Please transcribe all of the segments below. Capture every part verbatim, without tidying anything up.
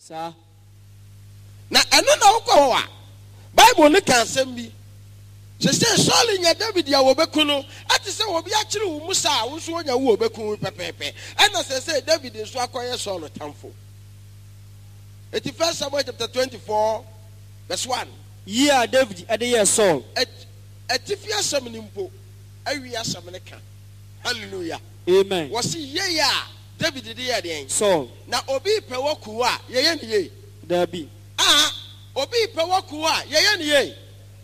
Sir. Na eno na wokɔ wa. Bible ne kan asɛm bi. Se se Saul nya David ya wobeku no, ati se obi akire wo musa a wo so onya wo obeku pepepe. Ɛna se se David nso akɔyɛ Saul tamfo. Eti First Samuel chapter twenty-four verse one. Yeah, David ade ye Saul. Eti fi asɛm ni mpo, awi asɛm ne ka. Hallelujah. Amen. Wasi ye ya David de ye den. Saul. Na obi pe woku a ye ye ne ye. Dabi. Ah, obi pe woku a ye ye ne ye.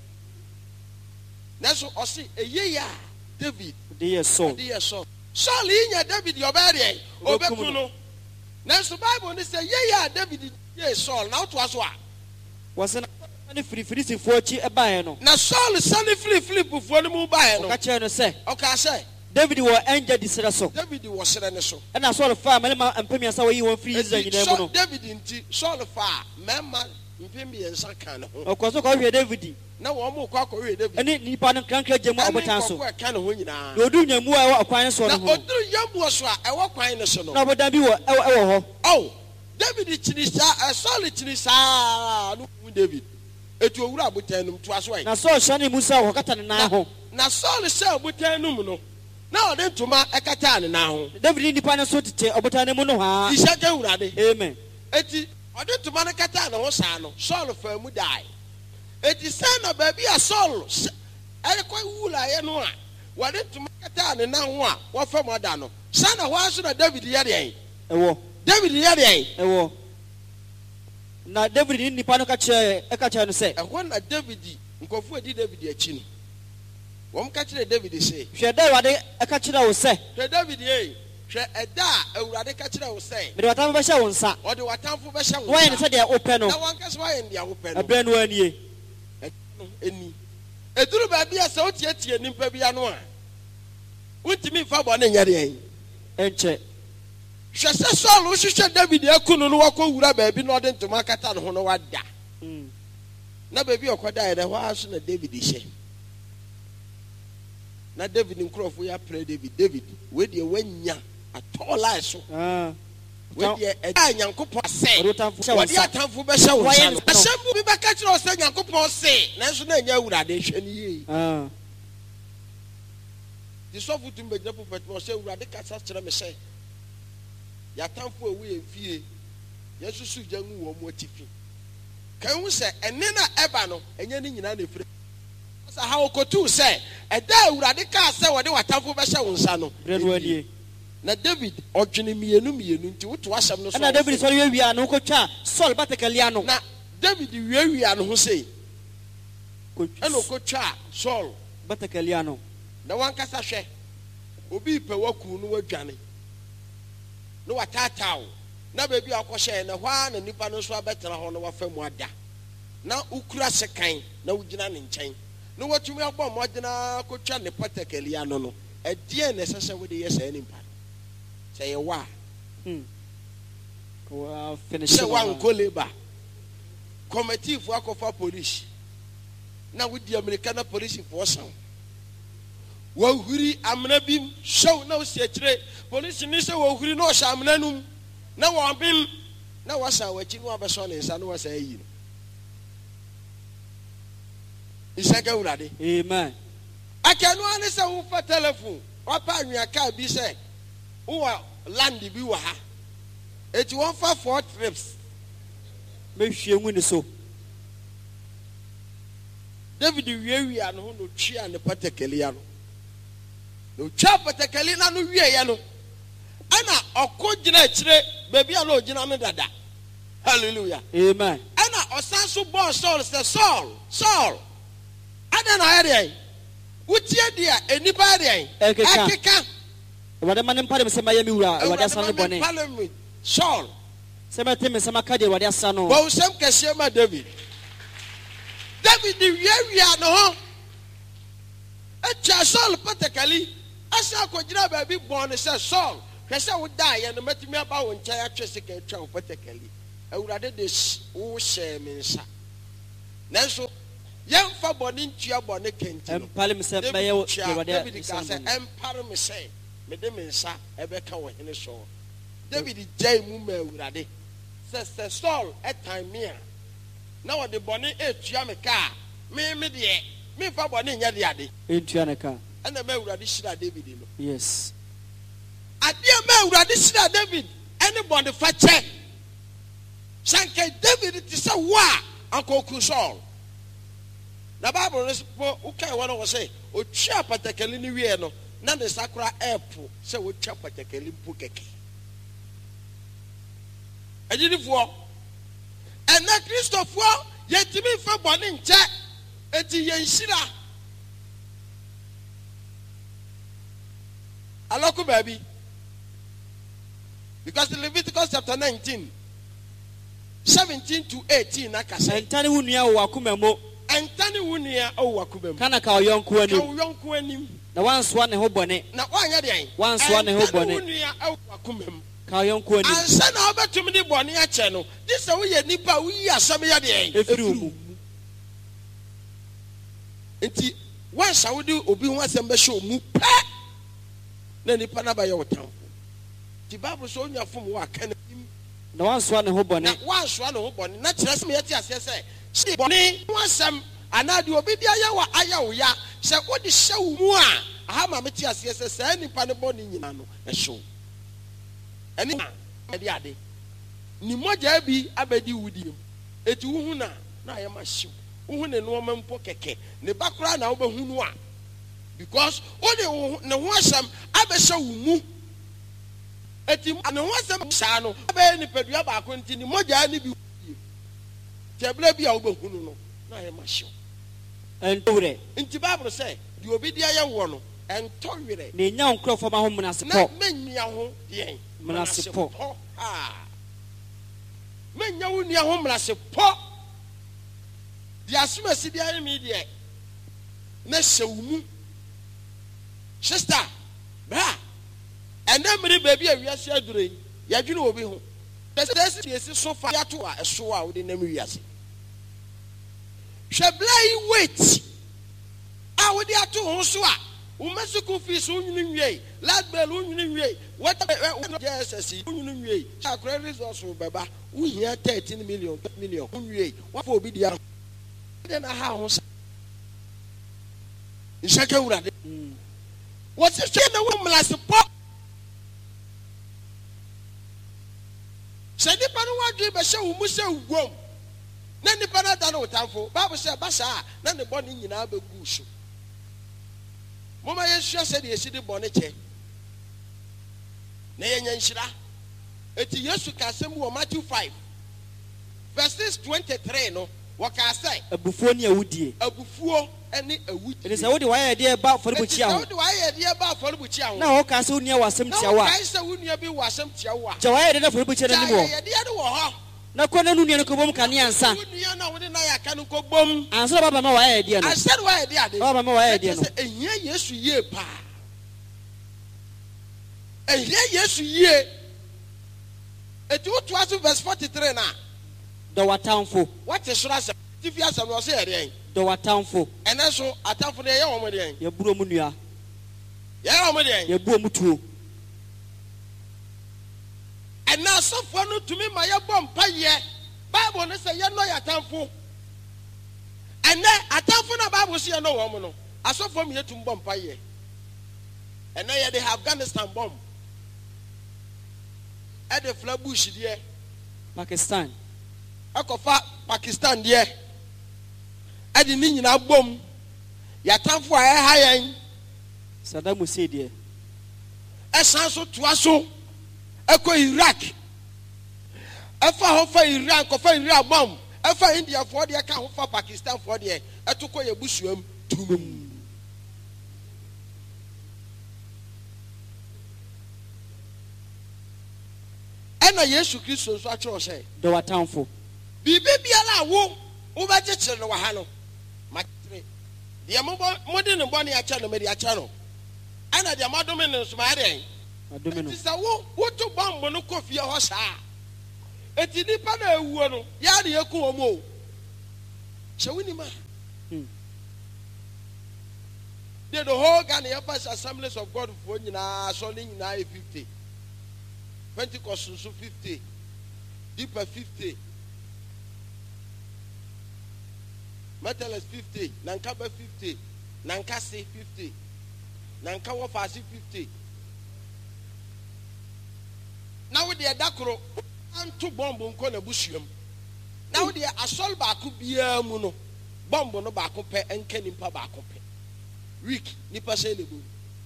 Naso osi eye ya David De ye Saul. de ye Saul. Saul nya David yo be de obeku no. Naso Bible ni say ye ya David ye Saul na to aso a. Wase na free free si fo chi e bae no. Na Saul sani flip flip fo no mu bae no. Ka che no say. Oka say David wo enja disere so. David wo sere ne so. E na Saul fa mele ma empemia sa wo yi won free Israel nyina mu no. David nti Saul fa mema mpemia nsa kan ho. Okoso ko hwe David. Na wo mo kwa ko hwe David. Ene nipa no krankra gemu abotan so. Na kan ho nyina. Na odu nyamu a wo kwan so no ho. Na odu yamu so a e wo kwan ne so no. Na obodan bi wo e wo ho. Oh, David chini sa Saul chini sa no David. Etu owura abotan num to aso ai. Na Saul shane musa wo kata ne na ho. Na Saul sa abotan num no. Na ode ntoma ekata ne na ho. David nipa ne so tete obotan ne mu no ha. Isha ga urade. Amen. Eti ode ntoma ne kata ne ho sa no. Saul fa mu dai. Eti say na baby a Saul e kwa wula ye no a. Wode ntoma kata ne na ho a wo fa mu da no. Sa na ho aso na David ye de. Ewo. David ye de. Ewo. Na David ni nipa no ka che e ka che no say. Ehwo na David nkofu edi David achi no. Wom ka kire David say. Hwe da Awurade e ka kire wo say. Hwe David ye. Hwe eda a Awurade ka kire wo say. Me de watamfo be hye wo nsa. O de watamfo be hye wo. Wo ye ne se de wo pe no. Na wanka so ye ndia wo pe no. Abre no anie. Eni. Eduru ba bia se o tie tie nimpa bia no a. Untimi fa bo na nyare yen. Enche. Hwe se Saul wo hwehwe David akunu no wakọ wura ba bi no ode ntoma kata no ho no wada. Mm. Na ba bi okoda ye de ho aso na David hye. Na David nkrofo ya pray David David we de wanya atola so Ah. we de e nyankopon say Rotamfo hye we wo de nsa. atamfo be hye wo nsa no. no. Asembu bi baka kire o say nyankopon say na so na nya wurade hwe ni yi. Ah. Di so futu mbe gna prophet mo say wurade kasa kire me say ya tamfo ewu ye fie yesusu jangu wo mo tifi kan hu say ene na eba no enye ni nyina na efire asa ha okotu say eda awurade ka say wo de watamfo be hye wo nsa no Bredo anie. na David odwene mienu mienu nti woto asem no so Na David so ye wi anu ko twa Saul batekalia no. na David wiawia no ho sei Ko ena okotwa Saul batekalia no. na wankasa hwe obi pe waku no wadwane no watatao na baby akɔhye na hwa na nipa no so abetena ho no wafa mu ada na ukura sekan na wugina ne nkyɛn no watumi abɔ modena kotwa ne patakalia no no ɛdeɛ na sese wo de yɛ sɛ nimpa sɛ yɛ wa Hmm. Ko finish. sɛ wa nkoleba committee fo akɔfa police na wudi America na police fo san wa huri amna bim show na osi akire police ni sɛ wa huri na o sha amna num na wa bim na wa sa wa chi no abeso ne nsa no wa sa yi no isaka urade. Amen. Akanu ane sɛ wo fa telephone wa pa anwia ka bi sɛ wo land bi wa ha eti won fa four trips Me hwie ngu ni so. David wiawia no ho no twia ne patakalia no no twa patakali na no wie ya no ana ɔkɔ gyina akyire baabi a no gyina no dada. Hallelujah. Amen. Ana ɔsan so bɔ Saul sɛ Saul Saul ada na ayɛ wotie dia enipa dia akeka Awurade ma ne mpa dem se ma ye mi wura Awurade asa no bɔne. Saul Se ma teme se ma ka de Awurade asa no. bo usem kɛseɛ ma David David wiawia no ho atwa Saul patakali asa akɔgyina baabi bɔn ne sɛ Saul hwɛ sɛ wo da yɛ no matumi aba wo nkyɛn atwe sika atwa wo patakali Awurade de wo hyɛ me nsa nanso yɛmfa bɔne ntua bɔne kɛnti no Empale me se ma ye Awurade David ka sɛ empare me sɛ mede me nsa ɛbɛka wo hene so David gyae mu ma Awurade says the Saul at time me. Now the bonnet eight Yamaka, me me dear, me for bonnet yadi. Into Yanaka. And the man radishla David. Yes. A dear man radishla David. Anybody fat check. Sanke David it is a wa Uncle Saul. The Bible is okay one was say, O chap at the Kalini Vieno, none the Sacra Airport, so we chap at the Kalim Pukeke. I did it for. And that Christopher, yet to me for Bonin Jack, and to Yenshira. Aloko baby. Because the Leviticus chapter nineteen, seventeen to eighteen, Nakasa. And Tani Wunia Wakumemo. And Tani Wunia O Wakubem. Kanaka young Kuani. Young Kuani. The one swan and hobone. Now, one yard. One swan and hobone. Wakumem. Kayon Kuani. And send over to me the Bonia channel. This is a way Nipa, we are some yard. If you. Inti, once I would do Obi once and show mu. Then the Panaba your town. The Bible is only a form work. The one swan and hobone. One swan and hobone. Not just me at yes, yes, see, Bonnie, once some. And I do obey Ayawa Ayawaya. Say, what is show more? I have my Matias, yes, any panaboni in a show. And the other. Nimoja be abedi with you. Et Uhuna, I am a show. Uhun and woman pokeke. The background over Hunwa. Because only no one some Abesha Umu. Et him and one some Sano, Abeni Peduaba continue Moja any be. Tablebi over Huno. I am a show. And do it. In the Bible say, you will be the young one and tolerate it. They now crow from my home Manasipo. Not many young Manasipo. Ah, men young home Manasipo. The Asuma City media. Nessu sister, bra, and then many baby, we are sharing. Yadu will be home. There's so far to a soa within the Muriasi. Shall wait. I would have to Hosua. Umesiku fees union way. Lad bell union way. What yes, I see union way. Our credit also, Baba. We hear thirteen million million. Way. What will be the then a house? In Shakura. What's the shame the woman as a pop? Said the Panawa dream a show Musa womb. None the Panadano Tamfo, Baba said Bassa, none the body in Abu Gushu. Mama Yeshua said he see the bonnet. Nay, Yanshira. It's Yesu Kasemu Matthew five. Verses twenty-three, no, what can I say? A buffonia woody. A buffo and a wood. It is only why I did about for the Buchia. How do I idea about for the Buchia? Now, Casunia was some Chiawa. I said, wouldn't you be was some Chiawa? Joy didn't for the Buchia anymore. No, Conan Kubum can answer. Answer about my idea. I said, why, dear? Oh, my idea. And yes, ye pa. And here, yes, ye. It was verse forty-three now. The what town for? What is Rasa? If you have some was here, the what town for? And also a town for the young woman. Your Brumunia. Young woman, your Brumutu. And now, so for no to me, my bomb pie. Bible is a young lawyer town for. And then a town for the Bible see no woman. I saw from here to bomb pie. And now they have Afghanistan bomb. At the Flabush, dear. Pakistan. Akofa Pakistan dear. At the Nina bomb. Yatam for a high. Saddam Hussein dear. A sanso to us so. Eko Iraq. Efa hofa Iraq, hofa Iraq bomb. Efa India for the account for Pakistan for the Etoko Yabusuem tum. And a Yesu Christ was what you say. The what town for? Be baby ala wo. Uba jetchen no wahano. Matri. The modern and bonny a channel media channel. And a diamodomin and smiling. It is a wo, what to bomb when no coffee horse. It is the panel one, Yadi Yakumo. Shall we name? Did the whole Ghana Assemblies of God for you now, solving nine fifty. Pentecost so fifty. Deeper fifty. Metals fifty. Nankaba fifty. Nankasi fifty. Nankawa Fasi fifty. Now with the Dakro and two bomb on corner bushium. Now the assault baku beer muno. Bomb no baku pe and kenim pa baku pe. Week nipa selebu.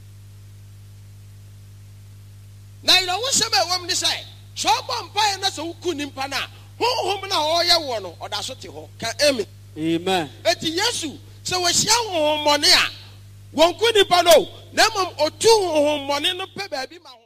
Now you know what some woman say. So bomb pie and that's a kunim pana. Who home na oya wono or that's what you can aim. Amen. Eti Yesu. So we shall money. One kunim pano. Nemum or two money no pe baby.